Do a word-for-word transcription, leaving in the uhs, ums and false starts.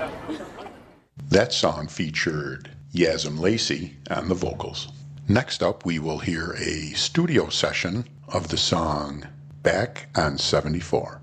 That song featured Yazim Lacey on the vocals. Next up, we will hear a studio session of the song Back on seventy-four.